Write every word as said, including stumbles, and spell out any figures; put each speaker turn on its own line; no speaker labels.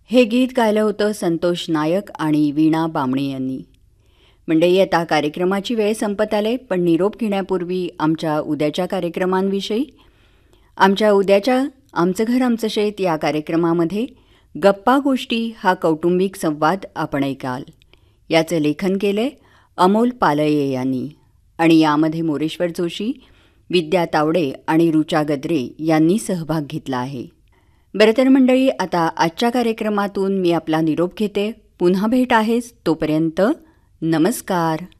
हे गीत गायलं होतं संतोष नायक आणि वीणा बामणे यांनी. मंडळी, आता कार्यक्रमाची वेळ संपत आले, पण निरोप घेण्यापूर्वी आमच्या उद्याच्या कार्यक्रमांविषयी. आमच्या उद्याच्या आमचं घर आमचं शेत या कार्यक्रमामध्ये गप्पा गोष्टी हा कौटुंबिक संवाद आपण ऐकाल. याचं लेखन केलंय अमोल पालये यांनी आणि यामध्ये मोरेश्वर जोशी, विद्या तावडे आणि रुचा गद्रे यांनी सहभाग घेतला आहे. बरं तर मंडळी, आता आजच्या कार्यक्रमातून मी आपला निरोप घेते. पुन्हा भेट आहेच, तोपर्यंत नमस्कार.